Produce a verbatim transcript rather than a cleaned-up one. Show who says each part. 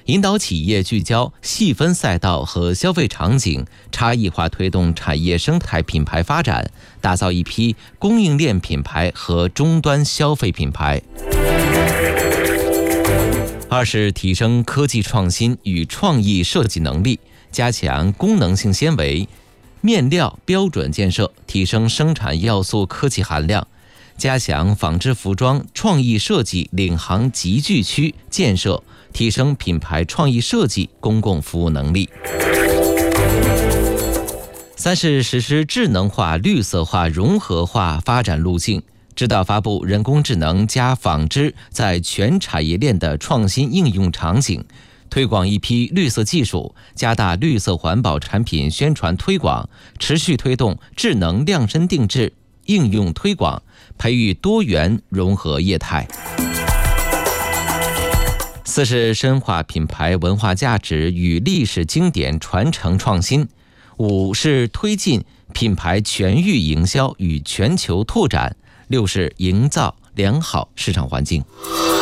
Speaker 1: 引导企业聚焦细分赛道和消费场景，差异化推动产业生态品牌发展，打造一批供应链品牌和终端消费品牌。二是提升科技创新与创意设计能力，加强功能性纤维、面料标准建设，提升生产要素科技含量，加强纺织服装创意设计领航集聚区建设，提升品牌创意设计公共服务能力。三是实施智能化、绿色化、融合化发展路径，指导发布人工智能加纺织在全产业链的创新应用场景，推广一批绿色技术，加大绿色环保产品宣传推广，持续推动智能量身定制应用推广，培育多元融合业态。四是深化品牌文化价值与历史经典传承创新。五是推进品牌全域营销与全球拓展。六是营造良好市场环境。